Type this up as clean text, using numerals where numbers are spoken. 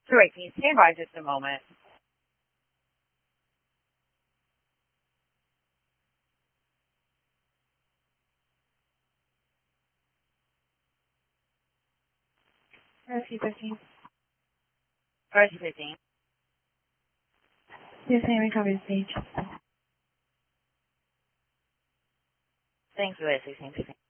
Sorry, can you stand by just a moment? Rescue 15. Rescue 15. CSA recovery stage. Thank you, Rescue 15.